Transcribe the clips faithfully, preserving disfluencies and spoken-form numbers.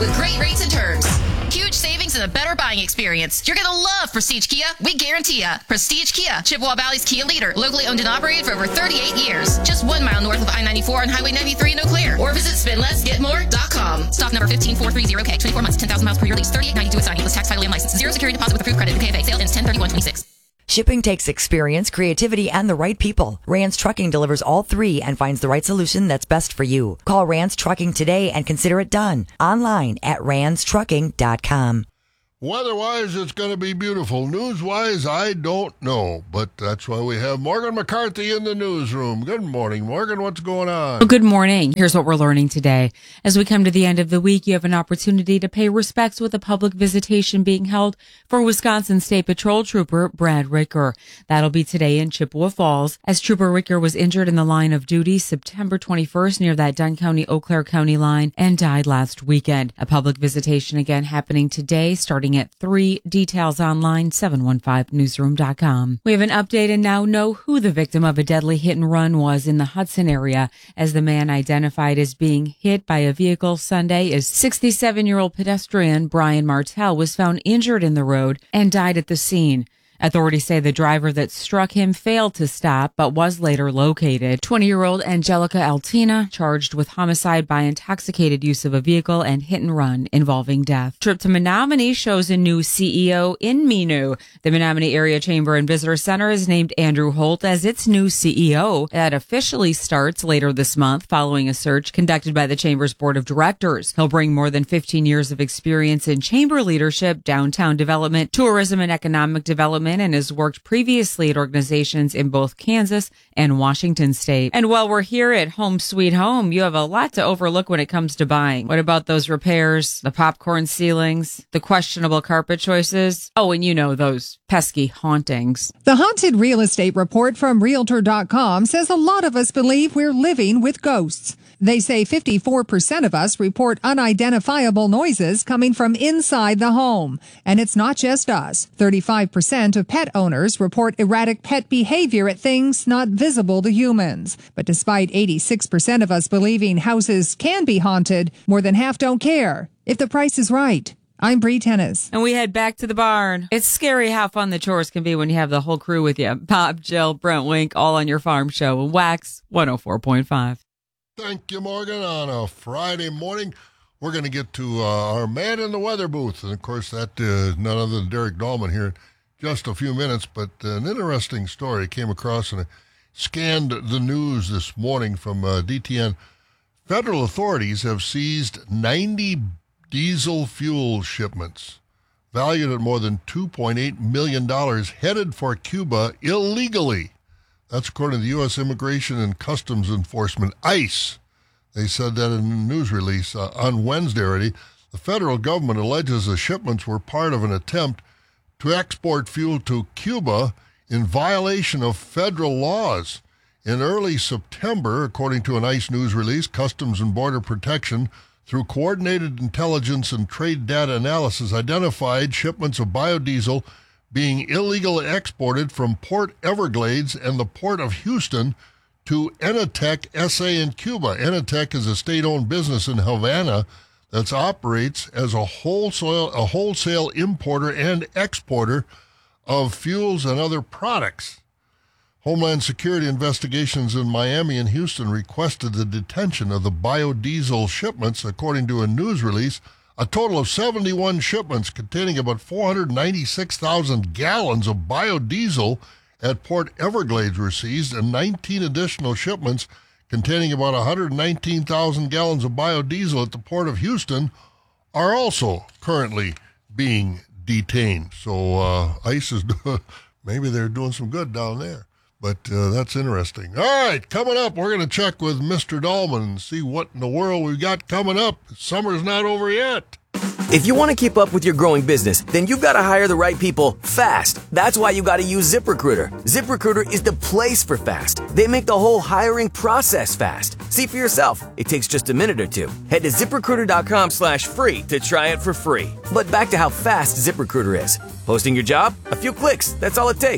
with great rates and terms. Huge savings and a better buying experience. You're going to love Prestige Kia. We guarantee ya. Prestige Kia, Chippewa Valley's Kia leader. Locally owned and operated for over thirty-eight years. Just one mile north of I ninety-four on Highway ninety-three in Eau Claire. Or visit spend less get more dot com. Stock number one five four three zero K. twenty-four months, ten thousand miles per year lease. thirty-eight ninety-two with signing. Plus tax, title, and license. Zero security deposit with approved credit. P F A. Sale ends ten thirty-one twenty-six. Shipping takes experience, creativity, and the right people. Rance Trucking delivers all three and finds the right solution that's best for you. Call Rance Trucking today and consider it done. Online at rance trucking dot com. Weather-wise, it's going to be beautiful. News-wise, I don't know. But that's why we have Morgan McCarthy in the newsroom. Good morning, Morgan. What's going on? Well, good morning. Here's what we're learning today. As we come to the end of the week, you have an opportunity to pay respects with a public visitation being held for Wisconsin State Patrol Trooper Brad Ricker. That'll be today in Chippewa Falls, as Trooper Ricker was injured in the line of duty September twenty-first near that Dunn County-Eau Claire County line and died last weekend. A public visitation again happening today, starting at three. Details online, seven one five newsroom dot com. We have an update and now know who the victim of a deadly hit and run was in the Hudson area, as the man identified as being hit by a vehicle Sunday is sixty-seven-year-old pedestrian Brian Martell was found injured in the road and died at the scene. Authorities say the driver that struck him failed to stop, but was later located. twenty-year-old Angelica Altina charged with homicide by intoxicated use of a vehicle and hit and run involving death. Trip to Menominee shows a new C E O in Menu. The Menominee Area Chamber and Visitor Center has named Andrew Holt as its new C E O. That officially starts later this month following a search conducted by the Chamber's Board of Directors. He'll bring more than fifteen years of experience in chamber leadership, downtown development, tourism, and economic development, and has worked previously at organizations in both Kansas and Washington State. And while we're here at Home Sweet Home, you have a lot to overlook when it comes to buying. What about those repairs, the popcorn ceilings, the questionable carpet choices? Oh, and you know, those pesky hauntings. The Haunted Real Estate Report from Realtor dot com says a lot of us believe we're living with ghosts. They say fifty-four percent of us report unidentifiable noises coming from inside the home. And it's not just us. thirty-five percent of pet owners report erratic pet behavior at things not visible to humans. But despite eighty-six percent of us believing houses can be haunted, more than half don't care if the price is right. I'm Bree Tennis. And we head back to the barn. It's scary how fun the chores can be when you have the whole crew with you. Bob, Jill, Brent Wink, all on your farm show. Wax one oh four point five. Thank you, Morgan. On a Friday morning, we're going to get to uh, our man in the weather booth. And, of course, that is uh, none other than Derek Dahlman here in just a few minutes. But uh, an interesting story came across and I scanned the news this morning from uh, D T N. Federal authorities have seized ninety diesel fuel shipments valued at more than two point eight million dollars headed for Cuba illegally. That's according to the U S Immigration and Customs Enforcement, ICE. They said that in a news release uh, on Wednesday already. The federal government alleges the shipments were part of an attempt to export fuel to Cuba in violation of federal laws. In early September, according to an ICE news release, Customs and Border Protection, through coordinated intelligence and trade data analysis, identified shipments of biodiesel being illegally exported from Port Everglades and the Port of Houston to Enatec S A in Cuba. Enatec is a state-owned business in Havana that operates as a wholesale, a wholesale importer and exporter of fuels and other products. Homeland Security investigations in Miami and Houston requested the detention of the biodiesel shipments, according to a news release. A total of seventy-one shipments containing about four hundred ninety-six thousand gallons of biodiesel at Port Everglades were seized, and nineteen additional shipments containing about one hundred nineteen thousand gallons of biodiesel at the Port of Houston are also currently being detained. So uh, ICE is, maybe they're doing some good down there. But uh, that's interesting. All right, coming up, we're going to check with Mister Dahlman and see what in the world we've got coming up. Summer's not over yet. If you want to keep up with your growing business, then you've got to hire the right people fast. That's why you got to use ZipRecruiter. ZipRecruiter is the place for fast. They make the whole hiring process fast. See for yourself. It takes just a minute or two. Head to ZipRecruiter.com slash free to try it for free. But back to how fast ZipRecruiter is. Posting your job? A few clicks. That's all it takes.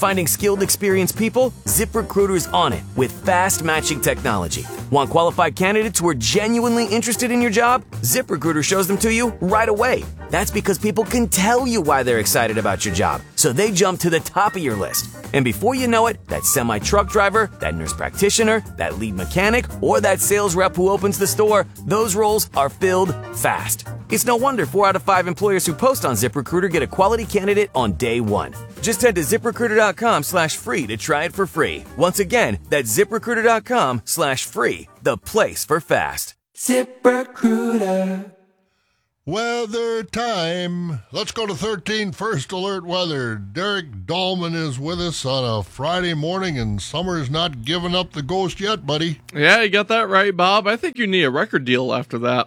Finding skilled, experienced people? ZipRecruiter's on it with fast matching technology. Want qualified candidates who are genuinely interested in your job? ZipRecruiter shows them to you right away. That's because people can tell you why they're excited about your job, so they jump to the top of your list. And before you know it, that semi-truck driver, that nurse practitioner, that lead mechanic, or that sales rep who opens the store, those roles are filled fast. It's no wonder four out of five employers who post on ZipRecruiter get a quality candidate on day one. Just head to ZipRecruiter.com slash free to try it for free. Once again, that's ZipRecruiter.com slash free, the place for fast. ZipRecruiter. Weather time. Let's go to thirteen First Alert Weather. Derek Dahlman is with us on a Friday morning, and summer's not giving up the ghost yet, buddy. Yeah, you got that right, Bob. I think you need a record deal after that.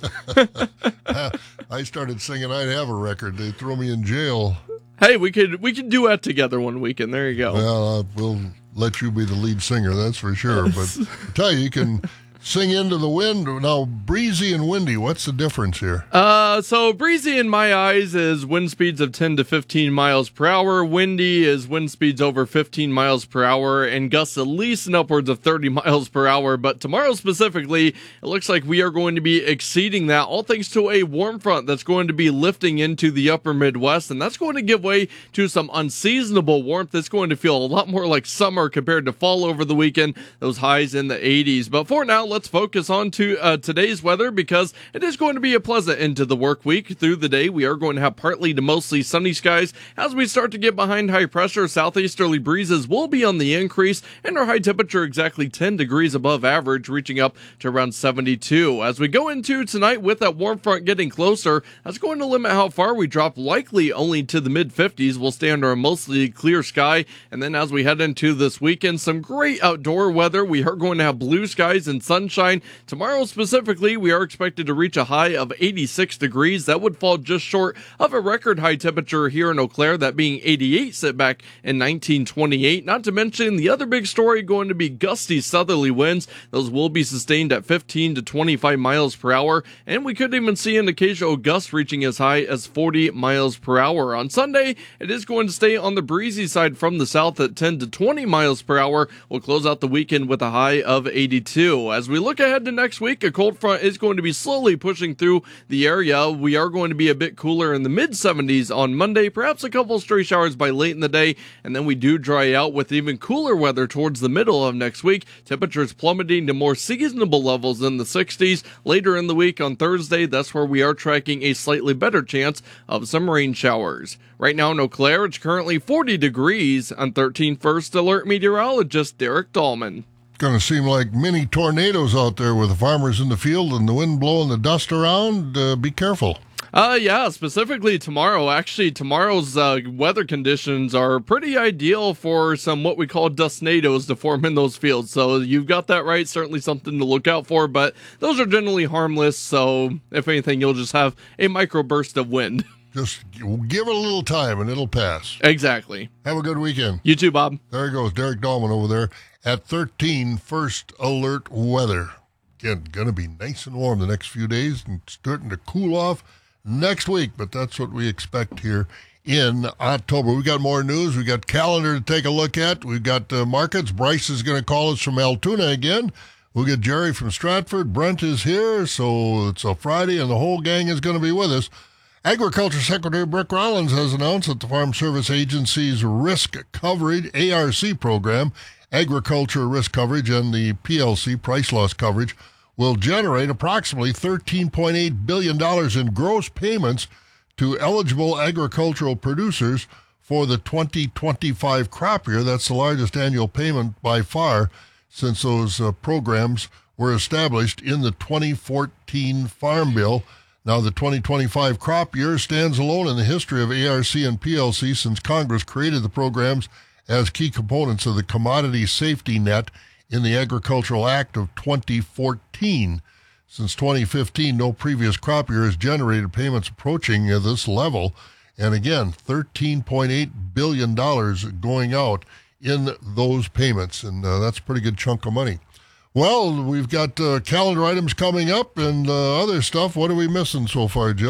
I started singing I'd have a record. They threw me in jail. Hey, we could we could duet together one weekend. There you go. Well, uh, we'll let you be the lead singer, that's for sure. But I tell you, you can sing into the wind. Now, breezy and windy, what's the difference here? Uh, so breezy in my eyes is wind speeds of ten to fifteen miles per hour. Windy is wind speeds over fifteen miles per hour, and gusts at least and upwards of thirty miles per hour. But tomorrow specifically, it looks like we are going to be exceeding that, all thanks to a warm front that's going to be lifting into the upper Midwest, and that's going to give way to some unseasonable warmth. It's going to feel a lot more like summer compared to fall over the weekend, those highs in the eighties. But for now, let's focus on to uh, today's weather, because it is going to be a pleasant end to the work week. Through the day, we are going to have partly to mostly sunny skies. As we start to get behind high pressure, southeasterly breezes will be on the increase, and our high temperature exactly ten degrees above average, reaching up to around seventy-two. As we go into tonight with that warm front getting closer, that's going to limit how far we drop, likely only to the mid fifties. We'll stay under a mostly clear sky, and then as we head into this weekend, some great outdoor weather. We are going to have blue skies and sunshine. Tomorrow specifically, we are expected to reach a high of eighty-six degrees. That would fall just short of a record high temperature here in Eau Claire, that being eighty-eight set back in nineteen twenty-eight. Not to mention the other big story going to be gusty southerly winds. Those will be sustained at fifteen to twenty-five miles per hour, and we could even see an occasional gust reaching as high as forty miles per hour. On Sunday, it is going to stay on the breezy side from the south at ten to twenty miles per hour. We'll close out the weekend with a high of eighty-two. As we look ahead to next week, a cold front is going to be slowly pushing through the area. We are going to be a bit cooler in the mid seventies on Monday, perhaps a couple stray showers by late in the day, and then we do dry out with even cooler weather towards the middle of next week. Temperatures plummeting to more seasonable levels in the sixties. Later in the week on Thursday, that's where we are tracking a slightly better chance of some rain showers. Right now in Eau Claire, it's currently forty degrees. On thirteen First Alert meteorologist Derek Dahlman. Going to seem like mini tornadoes out there with the farmers in the field and the wind blowing the dust around. Uh, be careful. Uh, yeah, specifically tomorrow. Actually, tomorrow's uh, weather conditions are pretty ideal for some what we call dustnadoes to form in those fields. So you've got that right. Certainly something to look out for, but those are generally harmless. So if anything, you'll just have a microburst of wind. Just give it a little time and it'll pass. Exactly. Have a good weekend. You too, Bob. There he goes, Derek Dahlman over there at thirteen First Alert Weather. Again, going to be nice and warm the next few days and starting to cool off next week, but that's what we expect here in October. We got more news. We got calendar to take a look at. We've got uh, markets. Bryce is going to call us from Altoona again. We'll get Jerry from Stratford. Brent is here, so it's a Friday, and the whole gang is going to be with us. Agriculture Secretary Brick Rollins has announced that the Farm Service Agency's Risk Coverage, A R C program, Agriculture Risk Coverage, and the P L C, Price Loss Coverage, will generate approximately thirteen point eight billion dollars in gross payments to eligible agricultural producers for the twenty twenty-five crop year. That's the largest annual payment by far since those uh, programs were established in the twenty fourteen Farm Bill. Now, the twenty twenty-five crop year stands alone in the history of A R C and P L C since Congress created the programs as key components of the Commodity Safety Net in the Agricultural Act of twenty fourteen. Since twenty fifteen, no previous crop year has generated payments approaching uh, this level. And again, thirteen point eight billion dollars going out in those payments. And uh, that's a pretty good chunk of money. Well, we've got uh, calendar items coming up and uh, other stuff. What are we missing so far, Jill?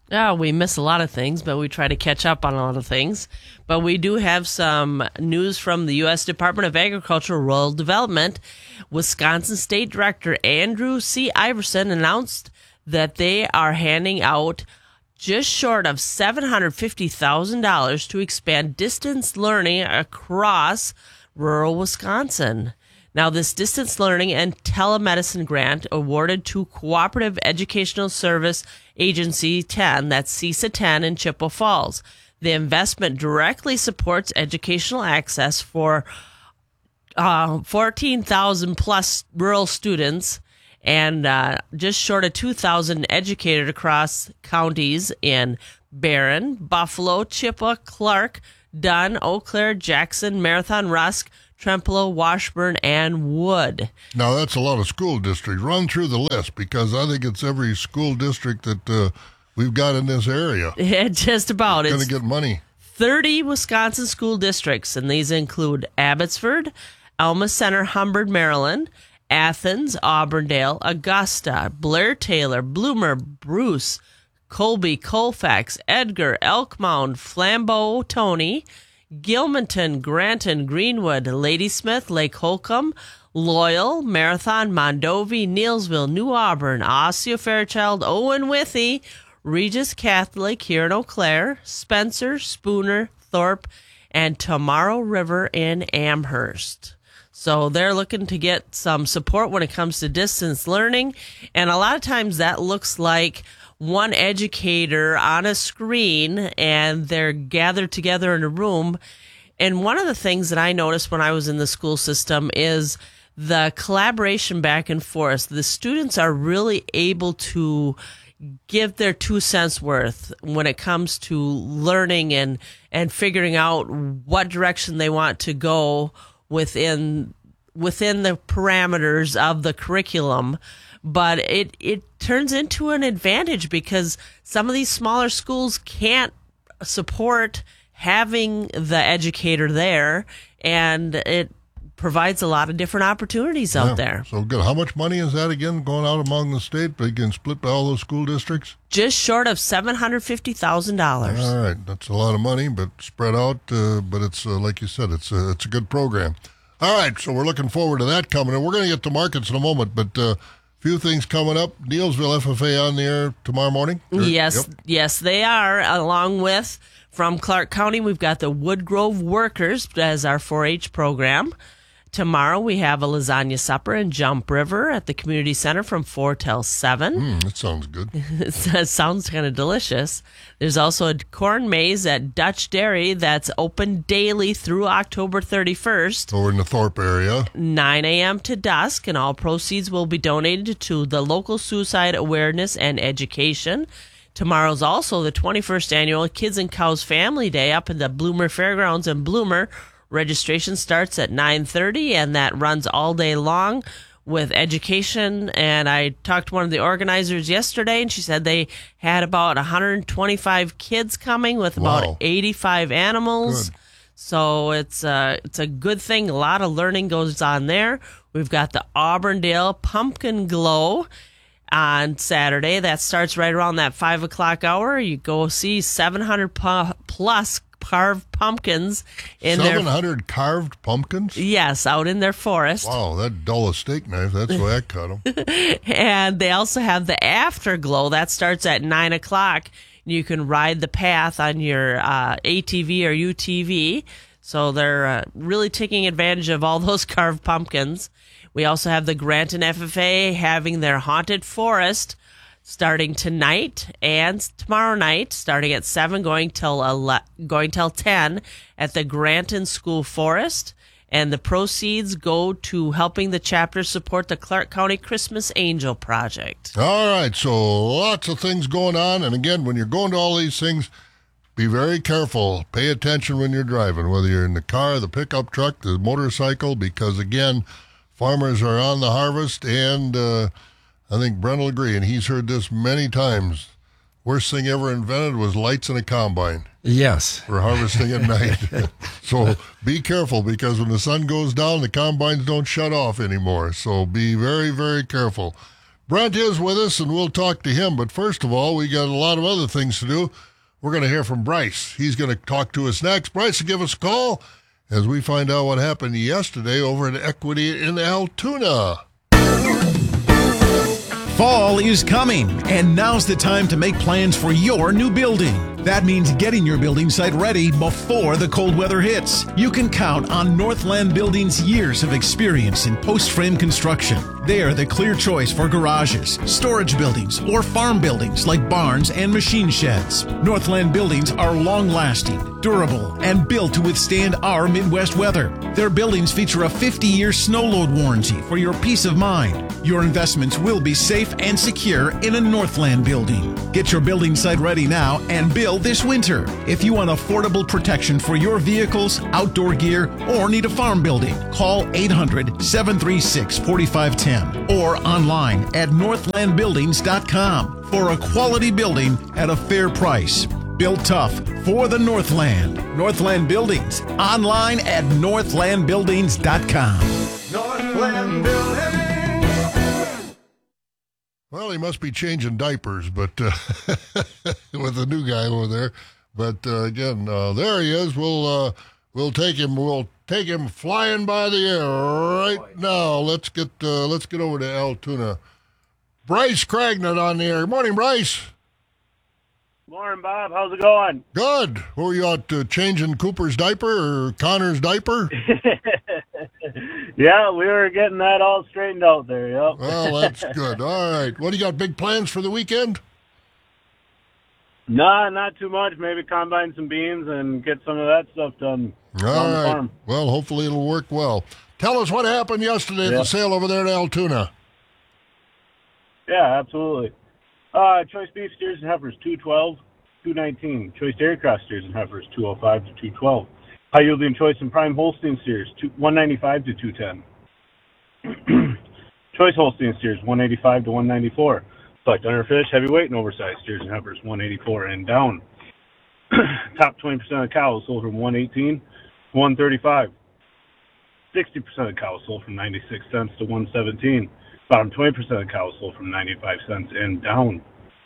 Oh, we miss a lot of things, but we try to catch up on a lot of things. But we do have some news from the U S Department of Agriculture and Rural Development. Wisconsin State Director Andrew C. Iverson announced that they are handing out just short of seven hundred fifty thousand dollars to expand distance learning across rural Wisconsin. Now, this distance learning and telemedicine grant awarded to Cooperative Educational Service Agency ten, that's CESA ten in Chippewa Falls. The investment directly supports educational access for uh, fourteen thousand plus rural students and uh, just short of two thousand educated across counties in Barron, Buffalo, Chippewa, Clark, Dunn, Eau Claire, Jackson, Marathon, Rusk, Trempealeau, Washburn, and Wood. Now, that's a lot of school districts. Run through the list, because I think it's every school district that uh, we've got in this area. Yeah, just about. It's It's going to get money. thirty Wisconsin school districts, and these include Abbotsford, Alma Center, Humbird, Maryland, Athens, Auburndale, Augusta, Blair Taylor, Bloomer, Bruce, Colby, Colfax, Edgar, Elk Mound, Flambeau, Tony, Gilmanton, Granton, Greenwood, Ladysmith, Lake Holcomb, Loyal, Marathon, Mondovi, Neilsville, New Auburn, Osseo, Fairchild, Owen, Withee, Regis Catholic here in Eau Claire, Spencer, Spooner, Thorpe, and Tomorrow River in Amherst. So they're looking to get some support when it comes to distance learning. And a lot of times that looks like one educator on a screen and they're gathered together in a room. And one of the things that I noticed when I was in the school system is the collaboration back and forth. The students are really able to give their two cents worth when it comes to learning and, and figuring out what direction they want to go within within the parameters of the curriculum. But it, it turns into an advantage because some of these smaller schools can't support having the educator there, and it provides a lot of different opportunities out Yeah, there. So good. How much money is that again going out among the state? They can split by all those school districts? Just short of seven hundred fifty thousand dollars. All right. That's a lot of money, but spread out. Uh, but it's, uh, like you said, it's a, it's a good program. All right. So we're looking forward to that coming. And we're going to get to markets in a moment, but a uh, few things coming up. Neilsville F F A on the air tomorrow morning? Sure. Yes, Yep. yes, they are, along with from Clark County, we've got the Woodgrove Workers as our four H program. Tomorrow we have a lasagna supper in Jump River at the community center from four till seven. Mm, that sounds good. It sounds kind of delicious. There's also a corn maze at Dutch Dairy that's open daily through October thirty-first. Over in the Thorpe area. nine a.m. to dusk, and all proceeds will be donated to the local suicide awareness and education. Tomorrow's also the twenty-first annual Kids and Cows Family Day up in the Bloomer Fairgrounds in Bloomer. Registration starts at nine thirty, and that runs all day long with education. And I talked to one of the organizers yesterday, and she said they had about one hundred twenty-five kids coming with about Wow. eighty-five animals. Good. So it's a, it's a good thing. A lot of learning goes on there. We've got the Auburndale Pumpkin Glow on Saturday. That starts right around that five o'clock hour. You go see seven hundred pu- plus carved pumpkins in seven their hundred carved pumpkins? yes, out in their forest. Wow, that dull a steak knife. That's the way I cut them. And they also have the Afterglow. That starts at nine o'clock. You can ride the path on your uh, A T V or U T V. So they're uh, really taking advantage of all those carved pumpkins. We also have the Granton F F A having their Haunted Forest starting tonight and tomorrow night, starting at seven, going till ele- going till ten at the Granton School Forest. And the proceeds go to helping the chapter support the Clark County Christmas Angel Project. All right, so lots of things going on. And again, when you're going to all these things, be very careful. Pay attention when you're driving, whether you're in the car, the pickup truck, the motorcycle, because, again, farmers are on the harvest. And uh, I think Brent will agree, and he's heard this many times. Worst thing ever invented was lights in a combine. Yes. For harvesting at night. So be careful, because when the sun goes down, the combines don't shut off anymore. So be very, very careful. Brent is with us, and we'll talk to him. But first of all, we got a lot of other things to do. We're going to hear from Bryce. He's going to talk to us next. Bryce, give us a call as we find out what happened yesterday over at Equity in Altoona. Fall is coming, and now's the time to make plans for your new building. That means getting your building site ready before the cold weather hits. You can count on Northland Building's years of experience in post-frame construction. They are the clear choice for garages, storage buildings, or farm buildings like barns and machine sheds. Northland Buildings are long-lasting, durable, and built to withstand our Midwest weather. Their buildings feature a fifty-year snow load warranty for your peace of mind. Your investments will be safe and secure in a Northland building. Get your building site ready now and build this winter. If you want affordable protection for your vehicles, outdoor gear, or need a farm building, call eight hundred, seven three six, four five one zero or online at northland buildings dot com for a quality building at a fair price. Built tough for the Northland. Northland Buildings, online at northland buildings dot com. Northland Buildings. Well, he must be changing diapers, but uh, with the new guy over there. But uh, again, uh, there he is. We'll uh, we'll take him. We'll take him flying by the air right now. Let's get uh, let's get over to Altoona. Bryce Cragnett on the air. Good morning, Bryce. Morning, Bob. How's it going? Good. Were you out uh, changing Cooper's diaper or Connor's diaper? Yeah, we were getting that all straightened out there, yep. Well, that's good. All right. What do you got, big plans for the weekend? Nah, not too much. Maybe combine some beans and get some of that stuff done All on the right. farm. Well, hopefully it'll work well. Tell us what happened yesterday at Yeah. the sale over there at Altoona. Yeah, absolutely. Uh, choice beef steers and heifers, two twelve, two nineteen. Choice dairy cross steers and heifers, two oh five to two twelve. High yielding choice and prime Holstein steers, two, one ninety-five to two ten. Choice Holstein steers, one eighty-five to one ninety-four. Select underfish, heavyweight, and oversized steers and heifers, one eighty-four and down. Top twenty percent of cows sold from one eighteen to one thirty-five. sixty percent of cows sold from ninety-six cents to one seventeen. Bottom twenty percent of cows sold from ninety-five cents and down.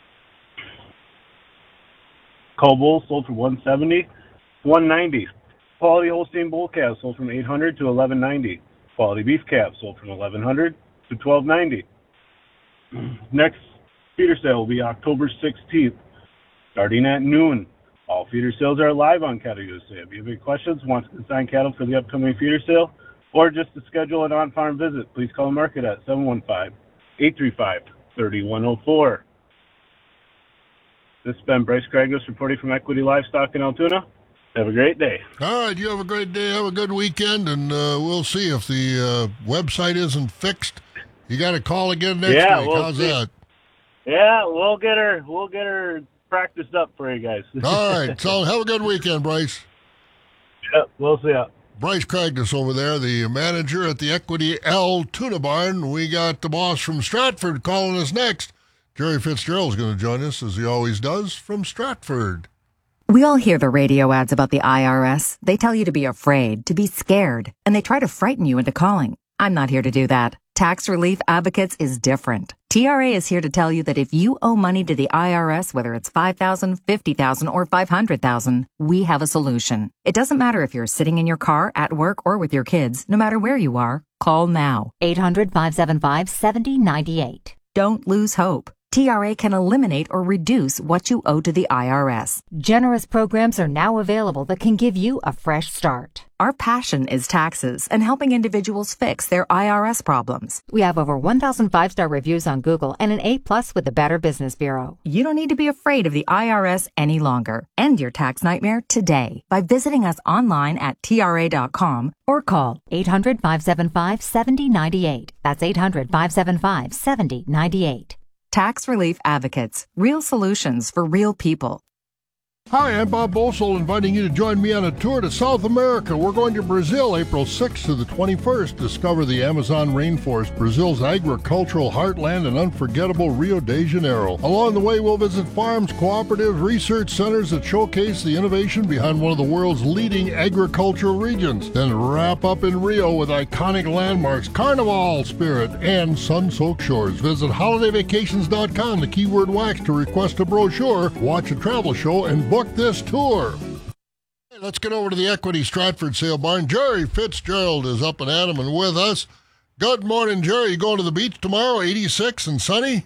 Cull bulls sold from one seventy to one ninety. Quality Holstein bull calves sold from eight hundred to eleven ninety. Quality beef calves sold from eleven hundred to twelve ninety. Next feeder sale will be October sixteenth, starting at noon. All feeder sales are live on Cattle U S A. If you have any questions, want to consign cattle for the upcoming feeder sale, or just to schedule an on-farm visit, please call the market at seven one five, eight three five, three one zero four. This has been Bryce Cragness reporting from Equity Livestock in Altoona. Have a great day. All right, you have a great day. Have a good weekend, and uh, we'll see if the uh, website isn't fixed. You got to call again next yeah, week. We'll How's see. that? Yeah, we'll get her. We'll get her practiced up for you guys. All right, so have a good weekend, Bryce. Yep, we'll see ya. Bryce Cragness over there, the manager at the Equity Altoona Barn. We got the boss from Stratford calling us next. Jerry Fitzgerald's going to join us, as he always does, from Stratford. We all hear the radio ads about the I R S. They tell you to be afraid, to be scared, and they try to frighten you into calling. I'm not here to do that. Tax Relief Advocates is different. T R A is here to tell you that if you owe money to the I R S, whether it's five thousand dollars, fifty thousand dollars, or five hundred thousand dollars, we have a solution. It doesn't matter if you're sitting in your car, at work, or with your kids. No matter where you are, call now. eight hundred, five seven five, seven oh nine eight. Don't lose hope. T R A can eliminate or reduce what you owe to the I R S. Generous programs are now available that can give you a fresh start. Our passion is taxes and helping individuals fix their I R S problems. We have over one thousand five-star reviews on Google and an A plus with the Better Business Bureau. You don't need to be afraid of the I R S any longer. End your tax nightmare today by visiting us online at T R A dot com or call eight hundred, five seven five, seven oh nine eight. That's eight hundred, five seven five, seven oh nine eight. Tax Relief Advocates. Real solutions for real people. Hi, I'm Bob Bosel, inviting you to join me on a tour to South America. We're going to Brazil April sixth to the twenty-first. Discover the Amazon rainforest, Brazil's agricultural heartland, and unforgettable Rio de Janeiro. Along the way, we'll visit farms, cooperatives, research centers that showcase the innovation behind one of the world's leading agricultural regions. Then wrap up in Rio with iconic landmarks, Carnival spirit, and sun-soaked shores. Visit holiday vacations dot com, the keyword wax, to request a brochure, watch a travel show, and book this tour. Hey, let's get over to the Equity Stratford Sale Barn. Jerry Fitzgerald is up and at 'em and with us. Good morning, Jerry. You going to the beach tomorrow, eighty-six and sunny?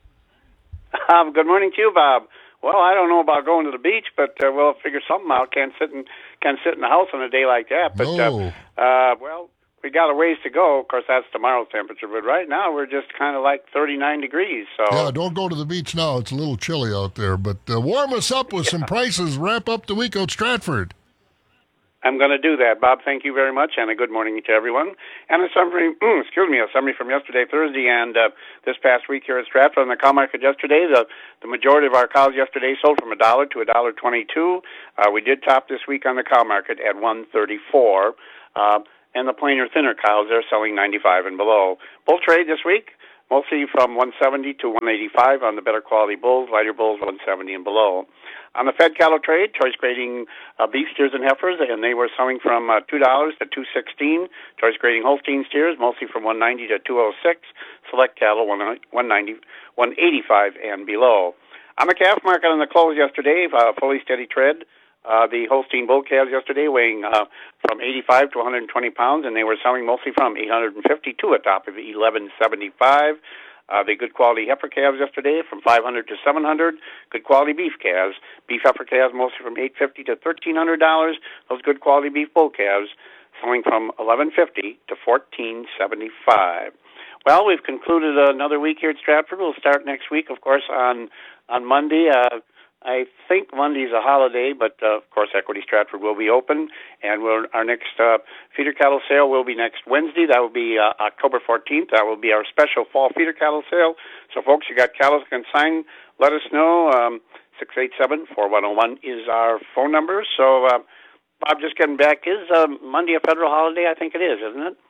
Um, good morning to you, Bob. Well, I don't know about going to the beach, but uh, we'll figure something out. Can't sit in can't sit in the house on a day like that. But no. uh, uh, well, we got a ways to go. Of course, that's tomorrow's temperature. But right now, we're just kind of like thirty-nine degrees. So yeah, don't go to the beach now. It's a little chilly out there. But uh, warm us up with yeah. some prices. Wrap up the week out Stratford. I'm going to do that, Bob. Thank you very much, and a good morning to everyone. And a summary, excuse me, a summary from yesterday, Thursday, and uh, this past week here at Stratford. On the cow market yesterday, the, the majority of our cows yesterday sold from a dollar to a dollar twenty-two. Uh, we did top this week on the cow market at one thirty-four. Uh, and the plainer, thinner cows, they're selling ninety-five and below. Bull trade this week, mostly from one seventy to one eighty-five on the better quality bulls, lighter bulls, one seventy and below. On the fed cattle trade, choice grading uh, beef steers and heifers, and they were selling from uh, two dollars to two sixteen. Choice grading Holstein steers, mostly from one ninety to two oh six. Select cattle, one ninety, one eighty-five and below. On the calf market on the close yesterday, uh, fully steady tread. Uh, the Holstein bull calves yesterday weighing uh, from eighty-five to one hundred twenty pounds, and they were selling mostly from eight hundred fifty to a top of eleven seventy-five. Uh, the good quality heifer calves yesterday from five hundred to seven hundred. Good quality beef calves. Beef heifer calves mostly from eight hundred fifty to thirteen hundred dollars. Those good quality beef bull calves selling from eleven fifty to fourteen seventy-five. Well, we've concluded another week here at Stratford. We'll start next week, of course, on on Monday. Uh, I think Monday's a holiday, but uh, of course Equity Stratford will be open, and we'll, our next uh, feeder cattle sale will be next Wednesday. That will be uh, October fourteenth. That will be our special fall feeder cattle sale. So, folks, you got cattle consigned, let us know. Um, six eight seven, four one zero one is our phone number. So, uh, Bob, just getting back, is uh, Monday a federal holiday? I think it is, isn't it?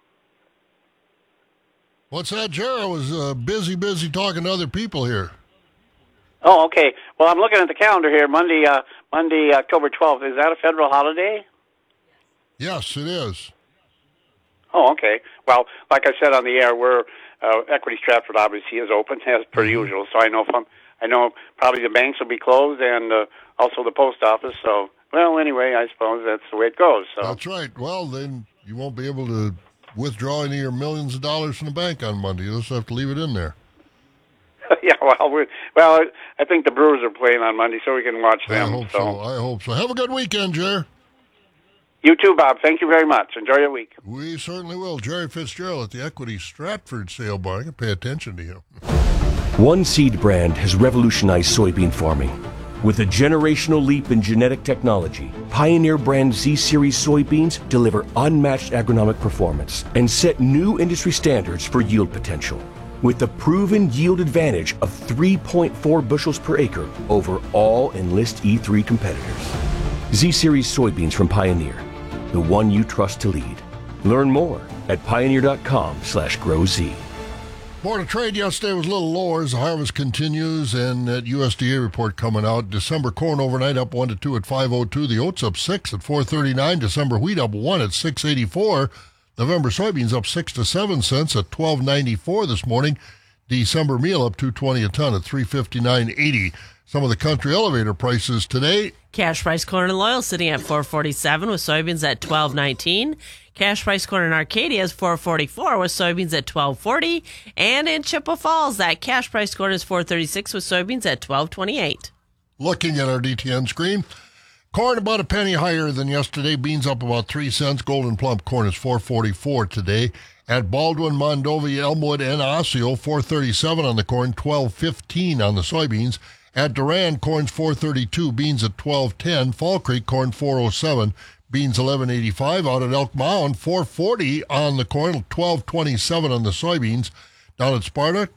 What's that, Jerry? I was uh, busy, busy talking to other people here. Oh, okay. Well, I'm looking at the calendar here. Monday, uh, Monday, October twelfth. Is that a federal holiday? Yes, it is. Oh, okay. Well, like I said on the air, we're uh, Equity Stratford obviously is open as per mm-hmm. usual. So I know from I know probably the banks will be closed and uh, also the post office. So, well, anyway, I suppose that's the way it goes. So that's right. Well, then you won't be able to withdraw any of your millions of dollars from the bank on Monday. You'll just have to leave it in there. Yeah, well, we're, well, I think the Brewers are playing on Monday, so we can watch them. I hope so. so. I hope so. Have a good weekend, Jerry. You too, Bob. Thank you very much. Enjoy your week. We certainly will. Jerry Fitzgerald at the Equity Stratford Sale Barn. I can pay attention to him. One seed brand has revolutionized soybean farming. With a generational leap in genetic technology, Pioneer brand Z-Series soybeans deliver unmatched agronomic performance and set new industry standards for yield potential. With the proven yield advantage of three point four bushels per acre over all Enlist E three competitors. Z-Series soybeans from Pioneer, the one you trust to lead. Learn more at pioneer.com slash grow Z. Board of Trade yesterday was a little lower as the harvest continues, and that U S D A report coming out. December corn overnight up one to two at five oh two. The oats up six at four thirty-nine. December wheat up one at six eighty-four. November soybeans up six to seven cents at twelve ninety-four this morning. December meal up two twenty a ton at three fifty-nine eighty. Some of the country elevator prices today. Cash price corn and oil sitting at four forty-seven with soybeans at twelve nineteen. Cash price corn in Arcadia is four forty-four with soybeans at twelve forty. And in Chippewa Falls, that cash price corn is four thirty-six with soybeans at twelve twenty-eight. Looking at our D T N screen, corn about a penny higher than yesterday. Beans up about three cents. Golden plump corn is four forty-four today. At Baldwin, Mondovi, Elmwood, and Osseo, four thirty-seven on the corn, twelve fifteen on the soybeans. At Durand, corn's four thirty-two, beans at twelve ten. Fall Creek, corn four oh seven, beans eleven eighty-five. Out at Elk Mound, four forty on the corn, twelve twenty-seven on the soybeans. Down at Sparta,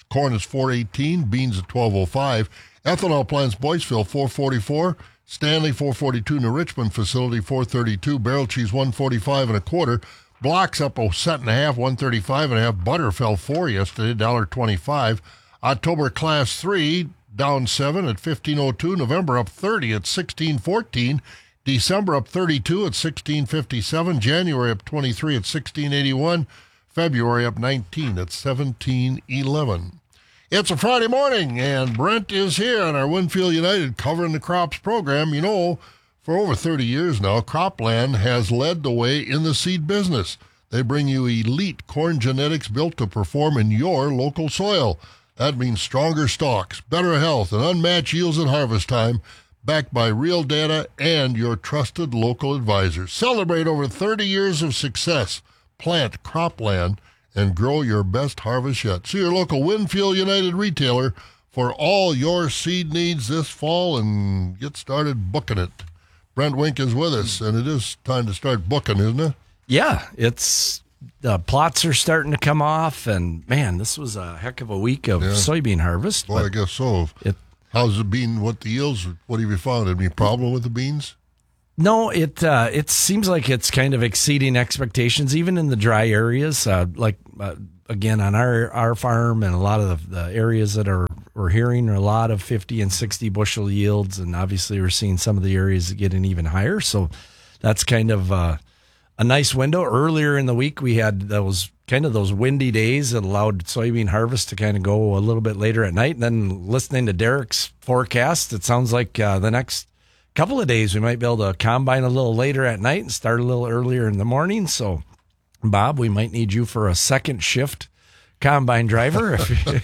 Corn is four eighteen, beans at twelve oh five. Ethanol plants Boyceville four forty-four, Stanley four forty-two, New Richmond facility four thirty-two, barrel cheese one forty-five and a quarter. Blocks up a cent and a half, one thirty-five and a half. Butter fell four yesterday, one dollar twenty-five. October class three down seven at fifteen oh two. November up thirty at sixteen fourteen. December up thirty-two at sixteen fifty-seven. January up twenty-three at sixteen eighty-one. February up nineteen at seventeen eleven. It's a Friday morning, and Brent is here on our Winfield United Covering the Crops program. You know, for over thirty years now, Cropland has led the way in the seed business. They bring you elite corn genetics built to perform in your local soil. That means stronger stalks, better health, and unmatched yields at harvest time, backed by real data and your trusted local advisors. Celebrate over thirty years of success. Plant Cropland and grow your best harvest yet. See your local Winfield United retailer for all your seed needs this fall and get started booking it. Brent Wink is with us, and it is time to start booking, isn't it? Yeah, it's the plots are starting to come off, and man, this was a heck of a week of yeah. soybean harvest. Well, I guess so. It, How's the bean? What the yields? What have you found? Any problem with the beans? No, it uh, it seems like it's kind of exceeding expectations, even in the dry areas. Uh, like uh, again, on our, our farm and a lot of the, the areas that are we're hearing are a lot of fifty and sixty bushel yields, and obviously we're seeing some of the areas getting even higher. So that's kind of uh, a nice window. Earlier in the week, we had those kind of those windy days that allowed soybean harvest to kind of go a little bit later at night. And then listening to Derek's forecast, it sounds like uh, the next couple of days we might be able to combine a little later at night and start a little earlier in the morning. So, Bob, we might need you for a second shift combine driver.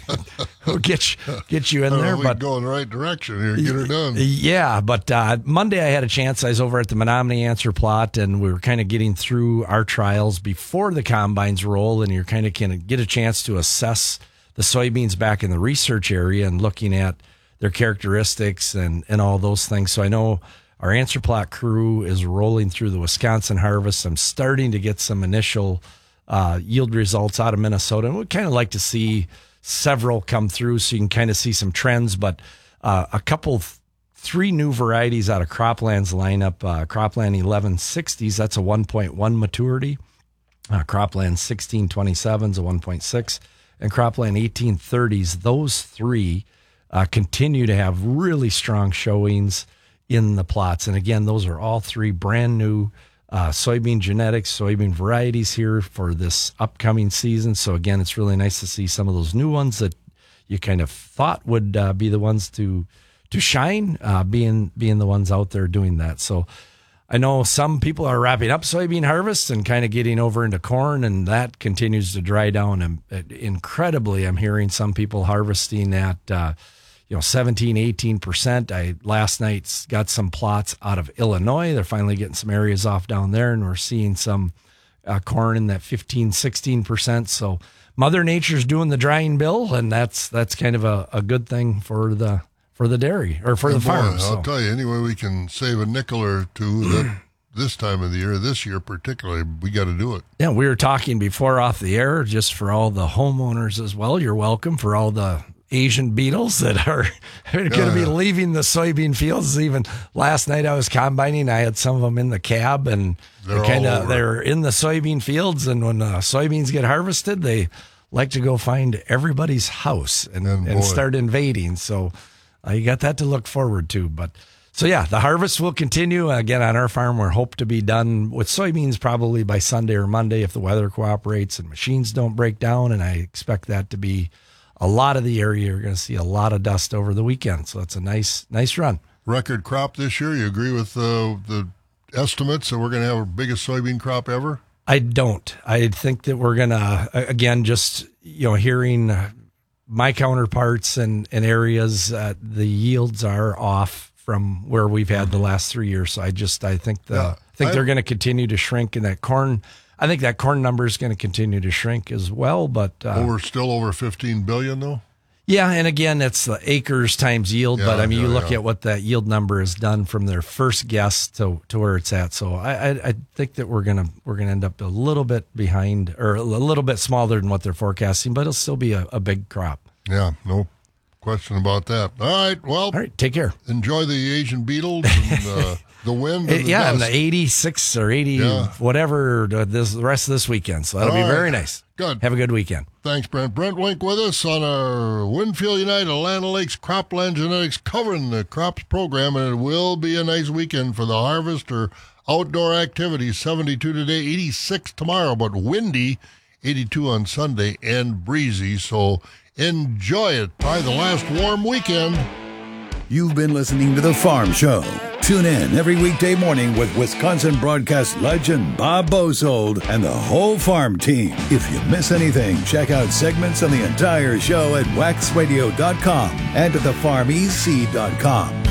We'll get you, get you in there. We but go in the right direction here. Get her done. Yeah, but uh, Monday I had a chance. I was over at the Menominee Answer Plot, and we were kind of getting through our trials before the combines roll, and you're kind of can get a chance to assess the soybeans back in the research area and looking at their characteristics and, and all those things. So I know our Answer Plot crew is rolling through the Wisconsin harvest. I'm starting to get some initial uh, yield results out of Minnesota, and we'd kind of like to see several come through so you can kind of see some trends. But uh, a couple, th- three new varieties out of Cropland's lineup. Uh, Cropland eleven sixties, that's a one point one maturity. Uh, Cropland sixteen twenty-sevens, a one point six. And Cropland eighteen thirties, those three Uh, continue to have really strong showings in the plots. And again, those are all three brand new uh, soybean genetics, soybean varieties here for this upcoming season. So again, it's really nice to see some of those new ones that you kind of thought would uh, be the ones to to shine, uh, being being the ones out there doing that. So I know some people are wrapping up soybean harvest and kind of getting over into corn, and that continues to dry down. And uh, incredibly, I'm hearing some people harvesting at uh, you know, seventeen, eighteen percent. I last night got some plots out of Illinois. They're finally getting some areas off down there, and we're seeing some uh, corn in that fifteen, sixteen percent. So Mother Nature's doing the drying bill, and that's that's kind of a, a good thing for the for the dairy or for and the boy, farm. I'll So. tell you, anyway we can save a nickel or two that this time of the year, this year particularly, we got to do it. Yeah, we were talking before off the air, just for all the homeowners as well. You're welcome for all the Asian beetles that are, are going to be leaving the soybean fields. Even last night I was combining, I had some of them in the cab, and they're kind of they're in the soybean fields. And when uh, soybeans get harvested, they like to go find everybody's house and, and, and start invading. So uh, you got that to look forward to. But so yeah, the harvest will continue again on our farm. We're hope to be done with soybeans probably by Sunday or Monday if the weather cooperates and machines don't break down. And I expect that to be a lot of the area. You're going to see a lot of dust over the weekend. So it's a nice, nice run. Record crop this year. You agree with uh, the estimates that we're going to have our biggest soybean crop ever? I don't. I think that we're going to, again, just, you know, hearing my counterparts and, and areas, uh, the yields are off from where we've had the last three years. So I just, I think the, yeah, I think I, they're going to continue to shrink in that corn. I think that corn number is going to continue to shrink as well, but uh, oh, we're still over fifteen billion though. Yeah, and again, it's the acres times yield. Yeah, but I mean, yeah, you look yeah. at what that yield number has done from their first guess to, to where it's at. So I, I, I think that we're gonna we're gonna end up a little bit behind, or a little bit smaller than what they're forecasting, but it'll still be a, a big crop. Yeah, no question about that. All right, well. All right, take care. Enjoy the Asian beetles and uh, the wind. And the yeah, dust. and the eighty-six or eighty, yeah. whatever, uh, this, the rest of this weekend. So that'll All be right. very nice. Good. Have a good weekend. Thanks, Brent. Brent Wink with us on our Winfield United Land Lakes Cropland Genetics covering the crops program, and it will be a nice weekend for the harvest or outdoor activities. seventy-two today, eighty-six tomorrow, but windy, eighty-two on Sunday, and breezy. So enjoy it. Probably the last warm weekend. You've been listening to The Farm Show. Tune in every weekday morning with Wisconsin broadcast legend Bob Bosold and the whole farm team. If you miss anything, check out segments on the entire show at wax radio dot com and at the farm e c dot com.